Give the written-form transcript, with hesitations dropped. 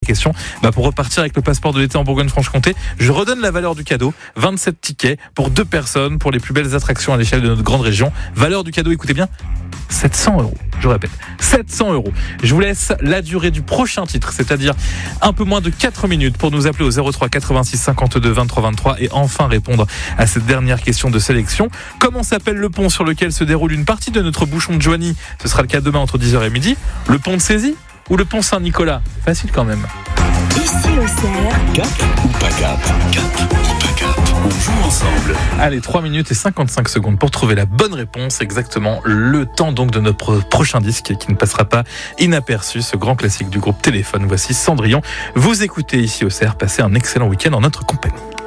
question pour repartir avec le passeport de l'été en Bourgogne-Franche-Comté. Je redonne la valeur du cadeau, 27 tickets pour 2 personnes pour les plus belles attractions à l'échelle de notre grande région. Valeur du cadeau, écoutez bien, 700 €. Je répète, 700 €. Je vous laisse la durée du prochain titre, c'est-à-dire un peu moins de 4 minutes pour nous appeler au 03 86 52 23 23 et enfin répondre à cette dernière question de sélection. Comment s'appelle le pont sur lequel se déroule une partie de notre bouchon de Joigny? Ce sera le cas demain entre 10h et midi. Le pont de Cézy ou le pont Saint-Nicolas? Facile quand même. Ici au Cerf. Cap ou pas cap? Cap ou pas cap? On joue ensemble. Allez, 3 minutes et 55 secondes pour trouver la bonne réponse. Exactement le temps donc de notre prochain disque qui ne passera pas inaperçu. Ce grand classique du groupe Téléphone. Voici Cendrillon. Vous écoutez Ici au Cerf. Passez un excellent week-end en notre compagnie.